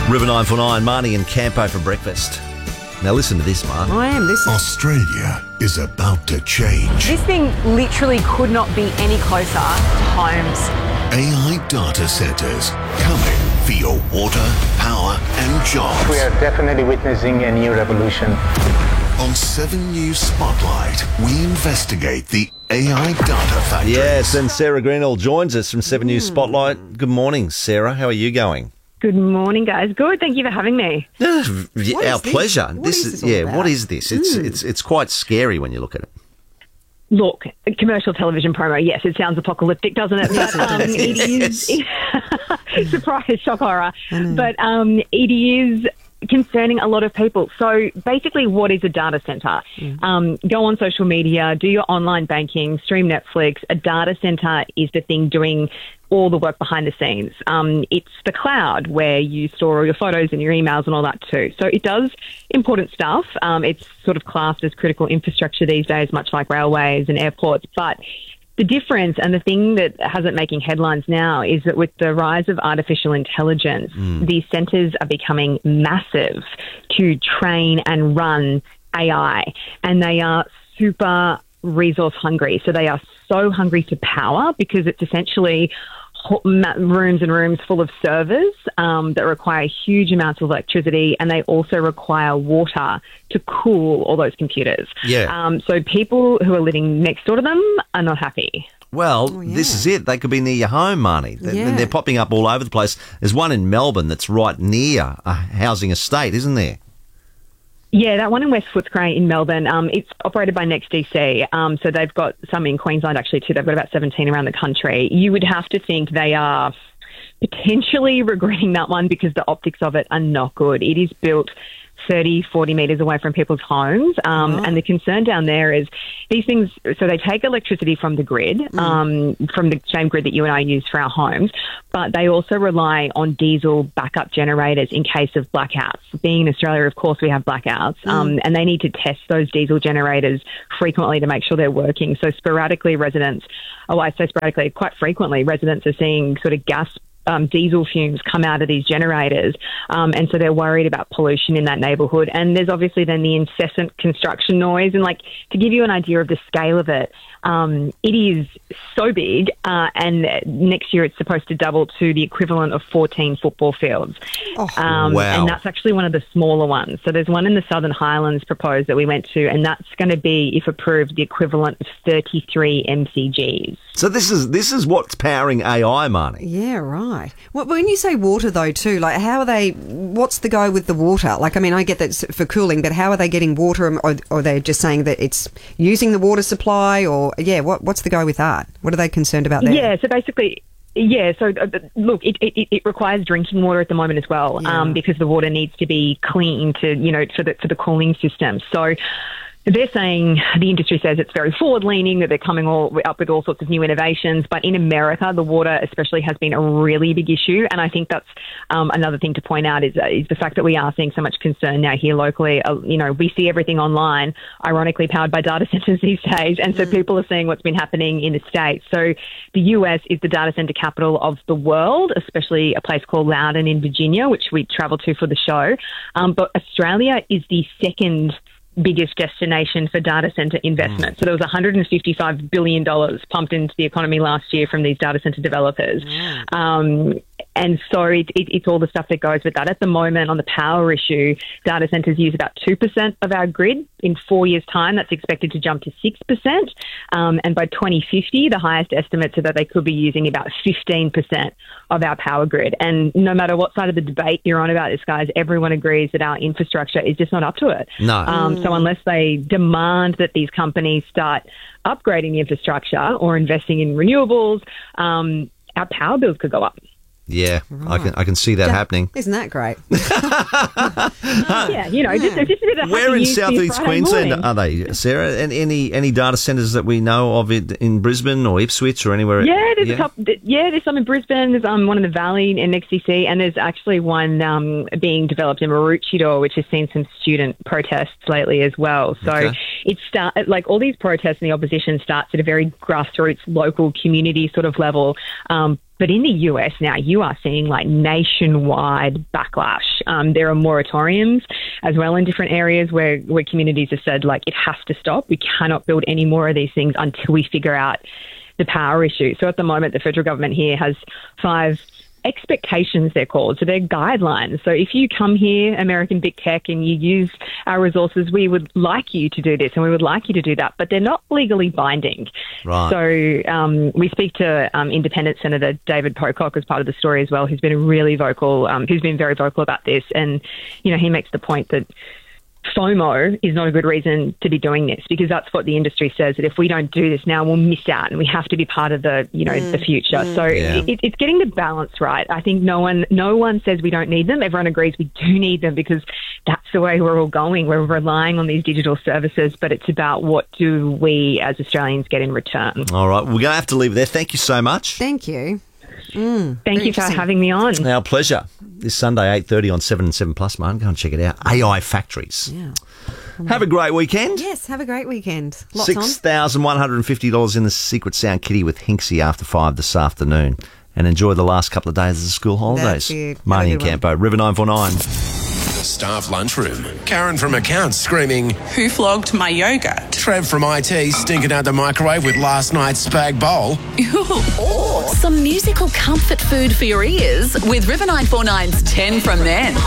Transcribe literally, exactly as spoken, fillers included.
River nine four nine, Marnie and Campo for breakfast. Now listen to this, Marnie. I am listening. Australia is about to change. This thing literally could not be any closer to homes. A I data centres coming for your water, power and jobs. We are definitely witnessing a new revolution. On seven News Spotlight, we investigate the A I data factories. Yes, and Sarah Greenall joins us from seven News Spotlight. Good morning, Sarah. How are you going? Good morning, guys. Good. Thank you for having me. Yeah, What our is this? pleasure. What this is is this all yeah. about? What is this? It's it's it's quite scary when you look at it. Look, commercial television promo. Yes, it sounds apocalyptic, doesn't it? But, um, it is surprise, shock, horror. But um, it is concerning a lot of people. So basically, what is a data center? Mm. Um, go on social media, do your online banking, stream Netflix. A data center is the thing doing all the work behind the scenes. Um, it's the cloud where you store all your photos and your emails and all that too. So it does important stuff. Um, it's sort of classed as critical infrastructure these days, much like railways and airports. But the difference and the thing that hasn't making headlines now is that with the rise of artificial intelligence, mm. these centres are becoming massive to train and run A I, and they are super resource hungry. So they are so hungry for power because it's essentially rooms and rooms full of servers um, that require huge amounts of electricity, and they also require water to cool all those computers. Yeah. Um, so people who are living next door to them are not happy. Well, Oh, yeah. this is it. They could be near your home, Marnie. They, Yeah. They're popping up all over the place. There's one in Melbourne that's right near a housing estate, isn't there? Yeah, that one in West Footscray in Melbourne, um, it's operated by NextDC. Um, so they've got some in Queensland actually too. They've got about seventeen around the country. You would have to think they are potentially regretting that one because the optics of it are not good. It is built thirty, forty metres away from people's homes. Um, Oh. And the concern down there is these things, so they take electricity from the grid, Mm. um, from the same grid that you and I use for our homes, but they also rely on diesel backup generators in case of blackouts. Being in Australia, of course, we have blackouts, Mm. um, and they need to test those diesel generators frequently to make sure they're working. So sporadically residents, oh, I say sporadically, quite frequently residents are seeing sort of gas Um, diesel fumes come out of these generators, um, and so they're worried about pollution in that neighbourhood. And there's obviously then the incessant construction noise. And like to give you an idea of the scale of it, um, it is so big, uh, and next year it's supposed to double to the equivalent of fourteen football fields. Oh, um, wow. And that's actually one of the smaller ones. So there's one in the Southern Highlands proposed that we went to, and that's going to be, if approved, the equivalent of thirty-three M C Gs. So this is this is what's powering A I, Marnie. yeah, right. Well, when you say water, though, too, like how are they, what's the go with the water? Like, I mean, I get that it's for cooling, but how are they getting water, or, or are they just saying that it's using the water supply, or, yeah, what what's the go with that? What are they concerned about there? Yeah, so basically, yeah, so uh, look, it, it, it requires drinking water at the moment as well, Yeah. um, because the water needs to be clean to, you know, for the, for the cooling system. So they're saying, the industry says it's very forward-leaning, that they're coming all up with all sorts of new innovations. But in America, the water especially has been a really big issue. And I think that's um, another thing to point out is, uh, is the fact that we are seeing so much concern now here locally. Uh, you know, we see everything online, ironically powered by data centers these days. And so people are seeing what's been happening in the States. So the U S is the data center capital of the world, especially a place called Loudoun in Virginia, which we traveled to for the show. Um, but Australia is the second biggest destination for data center investment. So there was one hundred fifty-five billion dollars pumped into the economy last year from these data center developers. Um, and so it, it, it's all the stuff that goes with that. At the moment, on the power issue, data centers use about two percent of our grid. In four years' time, that's expected to jump to six percent. Um, and by twenty fifty, the highest estimates are that they could be using about fifteen percent of our power grid. And no matter what side of the debate you're on about this, guys, everyone agrees that our infrastructure is just not up to it. No. Um, So unless they demand that these companies start upgrading the infrastructure or investing in renewables, um, our power bills could go up. Yeah, I can I can see that happening. Isn't that great? Yeah, you know, just, just a bit of Where happy in news for your southeast Friday Queensland morning. are they, Sarah? And any any data centres that we know of it in Brisbane or Ipswich or anywhere? Yeah, there's a couple. Yeah, there's some in Brisbane. There's um, one in the Valley in N X D C, and there's actually one um, being developed in Maroochydore, which has seen some student protests lately as well. So Okay. it start like all these protests and the opposition starts at a very grassroots, local community sort of level. Um, But in the U S now, you are seeing like nationwide backlash. Um, there are moratoriums as well in different areas where, where communities have said, like, it has to stop. We cannot build any more of these things until we figure out the power issue. So at the moment, the federal government here has five expectations, they're called. So they're guidelines. So if you come here, American big tech, and you use our resources, we would like you to do this and we would like you to do that, but they're not legally binding. Right. So um, we speak to um, Independent Senator David Pocock as part of the story as well, who's been really vocal, um, who's been very vocal about this. And, you know, he makes the point that FOMO is not a good reason to be doing this, because that's what the industry says, that if we don't do this now, we'll miss out and we have to be part of the, you know, mm, the future. Mm, so yeah. it, it's getting the balance right. I think no one, no one says we don't need them. Everyone agrees we do need them because that's the way we're all going. We're relying on these digital services, but it's about what do we as Australians get in return. All right. We're going to have to leave it there. Thank you so much. Thank you. Mm, Thank you for having me on. Our pleasure. This Sunday, eight thirty on seven and seven plus, Martin. Go and check it out. A I Factories. Yeah. Have a great weekend. Yes, have a great weekend. Lots on. six thousand one hundred fifty dollars in the Secret Sound Kitty with Hinksy after five this afternoon. And enjoy the last couple of days of the school holidays. That's it. Have Marty a and good one. Campo, River nine four nine. Staff lunchroom. Karen from accounts screaming, Who flogged my yogurt? Trev from I T stinking out the microwave with last night's spag bowl. Or some musical comfort food for your ears with River nine four nine's ten from then.